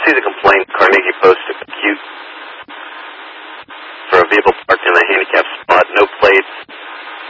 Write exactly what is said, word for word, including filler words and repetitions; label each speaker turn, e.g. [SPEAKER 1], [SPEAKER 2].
[SPEAKER 1] see the complaint, Carnegie Post acute for a vehicle parked in a handicap